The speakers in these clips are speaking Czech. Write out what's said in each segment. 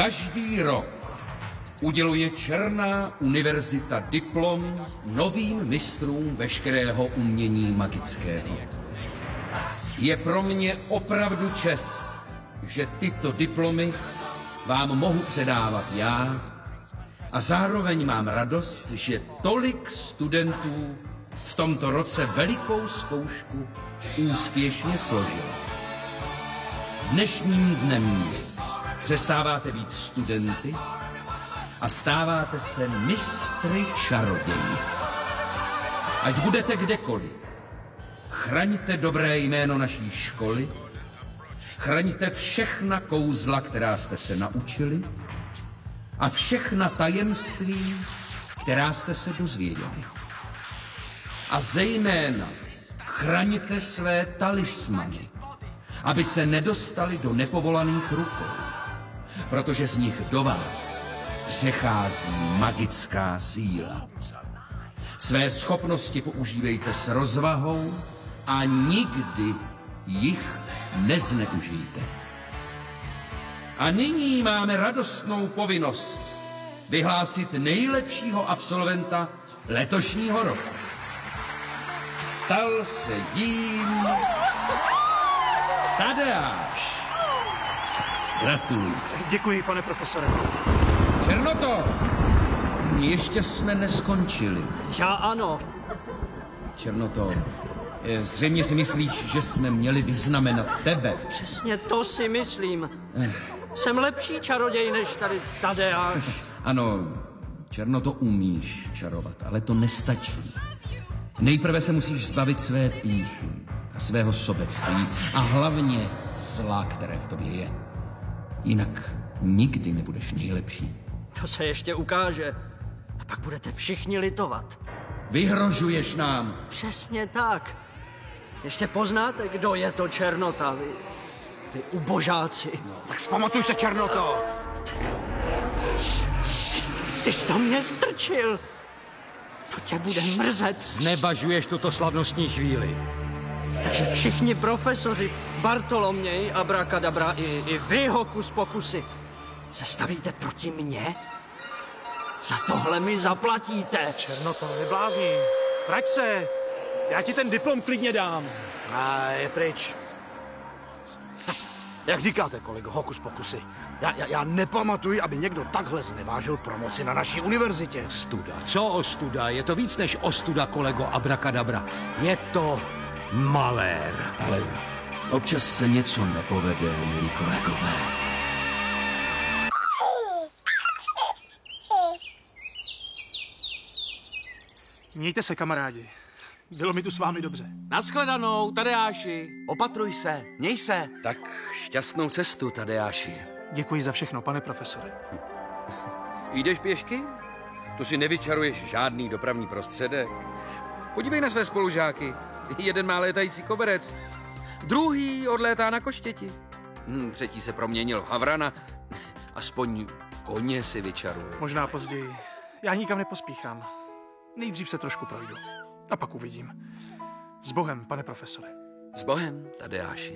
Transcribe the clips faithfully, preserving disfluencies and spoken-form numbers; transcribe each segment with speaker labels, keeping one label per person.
Speaker 1: Každý rok uděluje Černá univerzita diplom novým mistrům veškerého umění magického. Je pro mě opravdu čest, že tyto diplomy vám mohu předávat já a zároveň mám radost, že tolik studentů v tomto roce velikou zkoušku úspěšně složilo. Dnešním dnem přestáváte být studenty a stáváte se mistry čaroději. Ať budete kdekoliv, chraňte dobré jméno naší školy, chraňte všechna kouzla, která jste se naučili a všechna tajemství, která jste se dozvěděli. A zejména chraňte své talismany, aby se nedostali do nepovolaných rukou, protože z nich do vás přechází magická síla. Své schopnosti používejte s rozvahou a nikdy jich nezneužijte. A nyní máme radostnou povinnost vyhlásit nejlepšího absolventa letošního roku. Stal se jím Tadeáš. Gratuluji.
Speaker 2: Děkuji, pane profesore.
Speaker 1: Černoto, ještě jsme neskončili.
Speaker 2: Já ano.
Speaker 1: Černoto, zřejmě si myslíš, že jsme měli vyznamenat tebe.
Speaker 2: Přesně to si myslím. Jsem lepší čaroděj než tady Tadeáš.
Speaker 1: Ano, Černoto, umíš čarovat, ale to nestačí. Nejprve se musíš zbavit své pýchy a svého sobectví a hlavně zla, které v tobě je. Jinak nikdy nebudeš nejlepší.
Speaker 2: To se ještě ukáže. A pak budete všichni litovat.
Speaker 1: Vyhrožuješ nám.
Speaker 2: Přesně tak. Ještě poznáte, kdo je to Černota, vy, vy ubožáci.
Speaker 3: No, tak vzpamatuj se, Černoto.
Speaker 2: Ty jsi to mě strčil. To tě bude mrzet.
Speaker 3: Znevažuješ tuto slavnostní chvíli.
Speaker 2: Takže všichni profesoři, Bartoloměj, Abrakadabra i, i vy, Hokus Pokusy, se stavíte proti mně? Za tohle mi zaplatíte.
Speaker 4: Černoto, neblázni. Vrať se. Já ti ten diplom klidně dám.
Speaker 3: A je pryč. Jak říkáte, kolego, Hokus Pokusy, já, já, já nepamatuji, aby někdo takhle znevážil promoci na naší univerzitě.
Speaker 5: Studa. Co ostuda? Je to víc než ostuda, kolego Abrakadabra. Je to malér.
Speaker 1: Ale občas se něco nepovede, milí kolegové.
Speaker 4: Mějte se, kamarádi. Bylo mi tu s vámi dobře.
Speaker 6: Naschledanou, Tadeáši.
Speaker 3: Opatruj se, měj se.
Speaker 6: Tak šťastnou cestu, Tadeáši.
Speaker 4: Děkuji za všechno, pane profesore.
Speaker 6: Jdeš pěšky? Tu si nevyčaruješ žádný dopravní prostředek. Podívej na své spolužáky. Jeden má létající koberec, druhý odlétá na koštěti. Hm, třetí se proměnil v havrana. Aspoň koně si vyčaruju.
Speaker 4: Možná později. Já nikam nepospíchám. Nejdřív se trošku projdu. A pak uvidím. S Bohem, pane profesore.
Speaker 6: S Bohem, Tadeáši.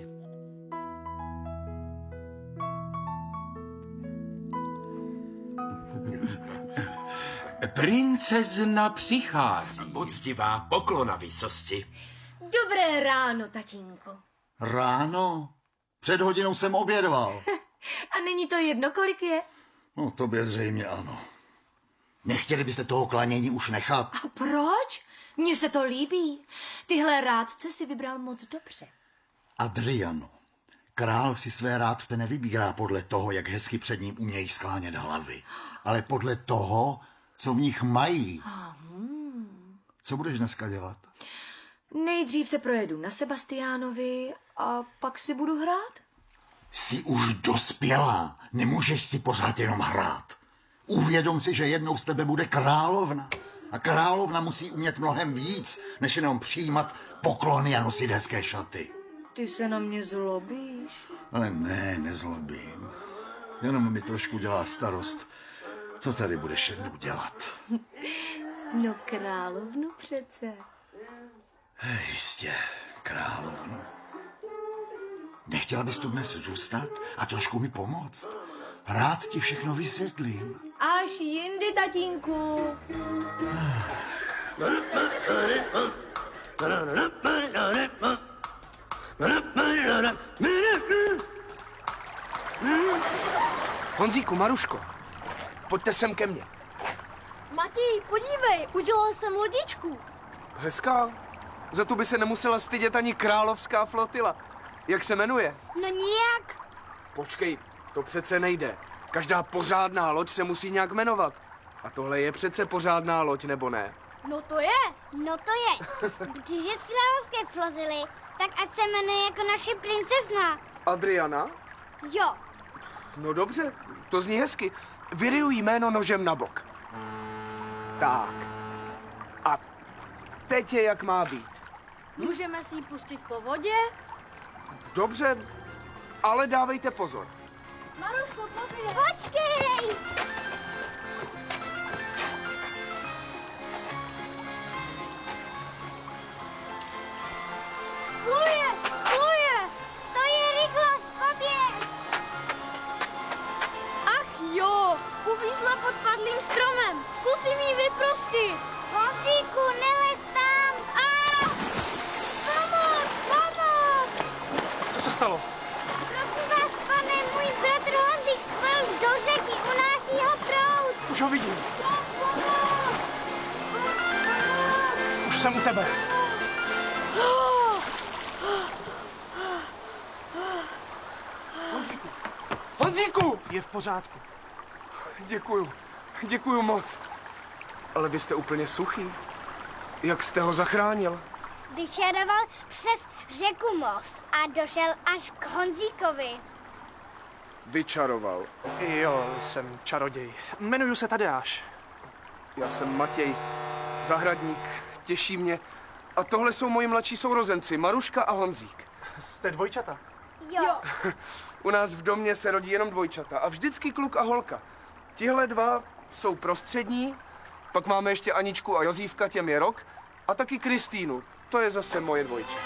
Speaker 7: Princezna přichází. Poctivá poklona výsosti.
Speaker 8: Dobré ráno, tatínku.
Speaker 9: Ráno? Před hodinou jsem obědval.
Speaker 8: A není to jedno, kolik je?
Speaker 9: No, tobě zřejmě ano. Nechtěli byste toho klanění už nechat?
Speaker 8: A proč? Mně se to líbí. Tyhle rádce si vybral moc dobře.
Speaker 9: Adriano, král si své rádce nevybírá podle toho, jak hezky před ním umějí sklánět hlavy, ale podle toho, co v nich mají. Co budeš dneska dělat?
Speaker 8: Nejdřív se projedu na Sebastiánovi a pak si budu hrát.
Speaker 9: Jsi už dospělá, nemůžeš si pořád jenom hrát. Uvědom si, že jednou z tebe bude královna. A královna musí umět mnohem víc, než jenom přijímat poklony a nosit hezké šaty.
Speaker 8: Ty se na mě zlobíš.
Speaker 9: Ale ne, nezlobím. Jenom mi trošku dělá starost, co tady budeš jednou dělat.
Speaker 8: No královnu přece.
Speaker 9: Jistě, královnu. Nechtěla bys tu dnes zůstat a trošku mi pomoct? Rád ti všechno vysvětlím.
Speaker 8: Až jindy, tatínku.
Speaker 3: Honzíku, Maruško, pojďte sem ke mně.
Speaker 10: Matěj, podívej, udělal jsem lodičku.
Speaker 3: Hezká. Za tu by se nemusela stydět ani královská flotila. Jak se jmenuje?
Speaker 10: No nijak.
Speaker 3: Počkej, to přece nejde. Každá pořádná loď se musí nějak jmenovat. A tohle je přece pořádná loď, nebo ne?
Speaker 10: No to je. No to je. Když je z královské flotily, tak ať se jmenuje jako naše princezna.
Speaker 3: Adriana?
Speaker 10: Jo.
Speaker 3: No dobře, to zní hezky. Vyryju jméno nožem na bok. Tak. A teď je jak má být.
Speaker 10: Můžeme si ji pustit po vodě?
Speaker 3: Dobře, ale dávejte pozor.
Speaker 10: Maruško, poběž. Počkej! Pluje, pluje! To je rychlost, poběž! Ach jo, uvízla pod padlým stromem. Zkusím ji vyprostit. Honzíku, nelez tam! A! Pomoc, pomoc!
Speaker 4: Co se stalo?
Speaker 10: Prosím vás, pane, můj bratr Honzík spadl do řeky, unáší ho proud.
Speaker 4: Už ho vidím. Už jsem u tebe.
Speaker 3: Honzíku! Honzíku!
Speaker 4: Je v pořádku.
Speaker 3: Děkuju, děkuju moc. Ale vy jste úplně suchý. Jak jste ho zachránil?
Speaker 10: Vyčaroval přes řeku most a došel až k Honzíkovi.
Speaker 3: Vyčaroval.
Speaker 4: Jo, jsem čaroděj. Jmenuju se Tadeáš.
Speaker 3: Já jsem Matěj, zahradník, těší mě. A tohle jsou moji mladší sourozenci, Maruška a Honzík.
Speaker 4: Jste dvojčata.
Speaker 10: Jo.
Speaker 3: U nás v domě se rodí jenom dvojčata a vždycky kluk a holka. Tihle dva jsou prostřední, pak máme ještě Aničku a Jozívka, těm je rok, a taky Kristýnu, to je zase moje dvojče.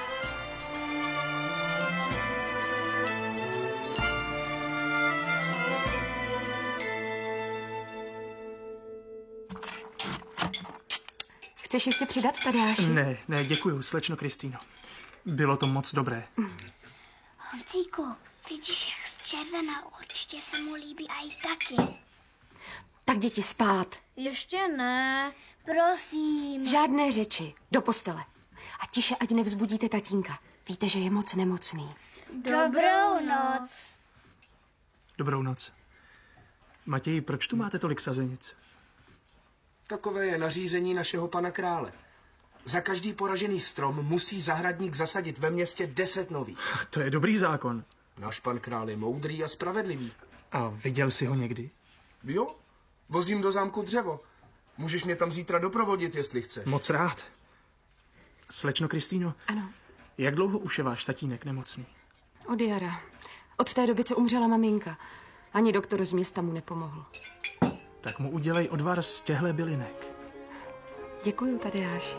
Speaker 8: Chceš ještě přidat, Tadeáši?
Speaker 4: Ne, ne, děkuju, slečno Kristýno. Bylo to moc dobré.
Speaker 10: Honzíku, vidíš, jak zčervená, určitě se mu líbí a i taky.
Speaker 8: Tak děti spát.
Speaker 10: Ještě ne. Prosím.
Speaker 8: Žádné řeči. Do postele. A tiše, ať nevzbudíte tatínka. Víte, že je moc nemocný.
Speaker 10: Dobrou noc.
Speaker 4: Dobrou noc. Matěj, proč tu máte tolik sazenic?
Speaker 3: Takové je nařízení našeho pana krále. Za každý poražený strom musí zahradník zasadit ve městě deset nových.
Speaker 4: To je dobrý zákon.
Speaker 3: Náš pan král je moudrý a spravedlivý.
Speaker 4: A viděl jsi ho někdy?
Speaker 3: Jo, vozím do zámku dřevo. Můžeš mě tam zítra doprovodit, jestli chceš.
Speaker 4: Moc rád. Slečno Kristýno,
Speaker 8: Ano.
Speaker 4: jak dlouho už je váš tatínek nemocný?
Speaker 8: Od jara. Od té doby, co umřela maminka. Ani doktor z města mu nepomohl.
Speaker 4: Tak mu udělej odvar z těchto bylinek.
Speaker 8: Děkuju, Tadeáši.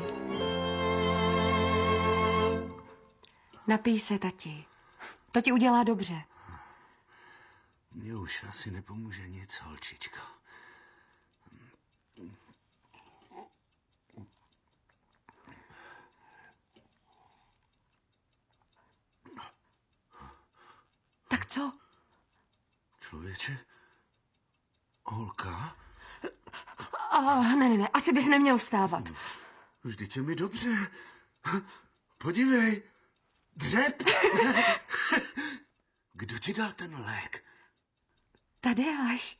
Speaker 8: Napij se, tati. To ti udělá dobře.
Speaker 9: Mně už asi nepomůže nic, holčičko.
Speaker 8: Tak co?
Speaker 9: Člověče? Holka?
Speaker 8: A, ne, ne, ne, asi bys neměl vstávat.
Speaker 9: Vždyť je mi dobře. Podívej. Dřep. Kdo ti dal ten lék?
Speaker 8: Tadeáš.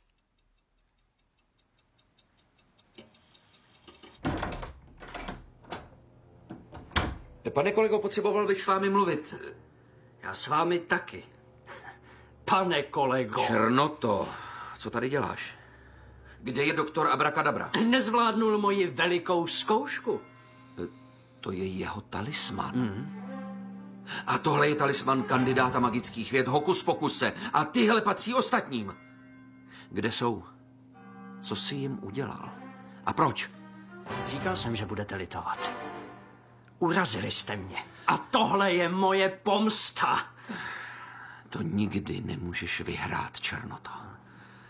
Speaker 1: Pane kolego, potřeboval bych s vámi mluvit.
Speaker 2: Já s vámi taky. Pane kolego.
Speaker 1: Černoto, co tady děláš? Kde je doktor Abrakadabra?
Speaker 2: Nezvládnul moji velikou zkoušku.
Speaker 1: To je jeho talisman. Mm. A tohle je talisman kandidáta magických věd Hokus Pokuse. A tyhle patří ostatním. Kde jsou? Co jsi jim udělal? A proč?
Speaker 2: Říkal jsem, že budete litovat. Urazili jste mě. A tohle je moje pomsta.
Speaker 1: To nikdy nemůžeš vyhrát, Černoto.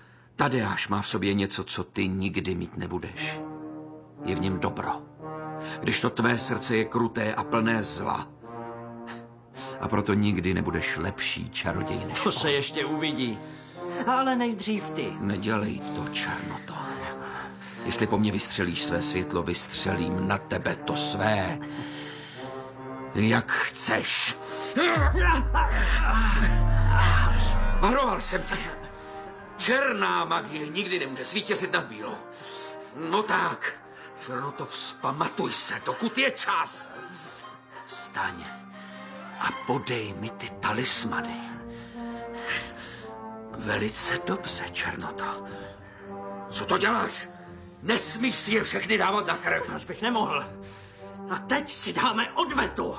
Speaker 6: Tadeáš má v sobě něco, co ty nikdy mít nebudeš. Je v něm dobro. Když to tvé srdce je kruté a plné zla. A proto nikdy nebudeš lepší čaroděj než
Speaker 2: To se ještě uvidí. Ale nejdřív ty.
Speaker 6: Nedělej to, Černoto. Jestli po mně vystřelíš své světlo, vystřelím na tebe to své. Jak chceš. Varoval jsem tě. Černá magie nikdy nemůže svítězit nad bílou. No tak, Černoto, vzpamatuj se, dokud je čas. Vstaň a podej mi ty talismany. Velice dobře, Černoto. Co to děláš? Nesmíš si je všechny dávat na krk.
Speaker 2: Proč bych nemohl? A teď si dáme odvetu.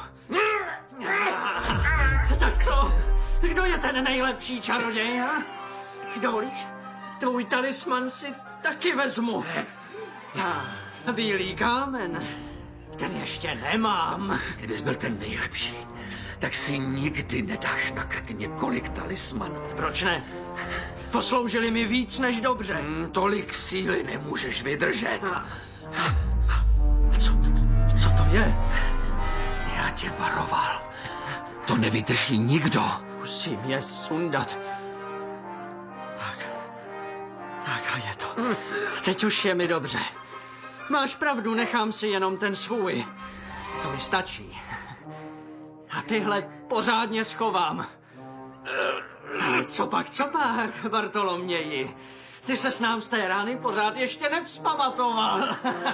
Speaker 2: Tak co? Kdo je ten nejlepší čaroděj, ha? Dovolíš? Tvůj talisman si taky vezmu. Já bílý kámen, ten ještě nemám.
Speaker 6: Kdybys byl ten nejlepší, tak si nikdy nedáš na krk několik talismanů.
Speaker 2: Proč ne? Posloužili mi víc než dobře.
Speaker 6: Hmm, tolik síly nemůžeš vydržet.
Speaker 2: A... Co, co to je?
Speaker 6: Já tě varoval. To nevydrží nikdo.
Speaker 2: Musím je sundat. Tak. Tak a je to. Teď už je mi dobře. Máš pravdu, nechám si jenom ten svůj. To mi stačí. A tyhle pořádně schovám. Ale co pak, co pak, Bartoloměji? Ty se s nám z té rány pořád ještě nevzpamatoval.